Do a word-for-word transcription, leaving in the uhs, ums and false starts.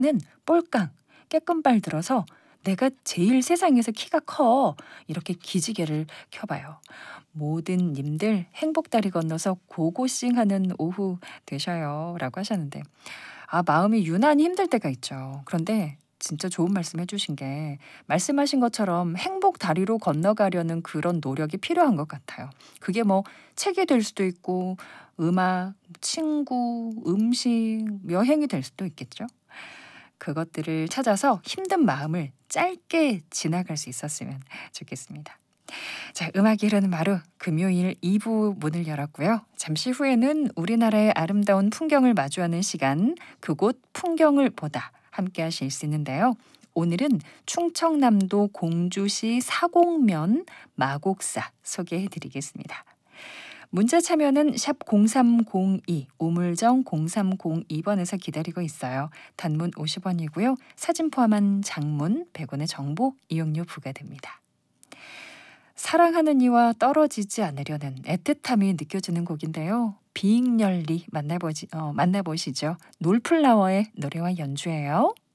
꼴깡, 깨끔빨 들어서 내가 제일 세상에서 키가 커. 이렇게 기지개를 켜봐요. 모든 님들 행복 다리 건너서 고고싱하는 오후 되셔요. 라고 하셨는데 아 마음이 유난히 힘들 때가 있죠. 그런데 진짜 좋은 말씀 해주신 게 말씀하신 것처럼 행복 다리로 건너가려는 그런 노력이 필요한 것 같아요. 그게 뭐 책이 될 수도 있고 음악, 친구, 음식, 여행이 될 수도 있겠죠. 그것들을 찾아서 힘든 마음을 짧게 지나갈 수 있었으면 좋겠습니다. 자, 음악이 흐르는 마루 금요일 이 부 문을 열었고요. 잠시 후에는 우리나라의 아름다운 풍경을 마주하는 시간, 그곳 풍경을 보다 함께 하실 수 있는데요. 오늘은 충청남도 공주시 사곡면 마곡사 소개해 드리겠습니다. 문자 참여는 샵 공삼공이, 우물정 공삼공이 번에서 기다리고 있어요. 단문 오십 원이고요. 사진 포함한 장문 백 원의 정보 이용료 부과됩니다. 사랑하는 이와 떨어지지 않으려는 애틋함이 느껴지는 곡인데요. 비익열리 만나보시, 어, 만나보시죠. 놀플라워의 노래와 연주예요.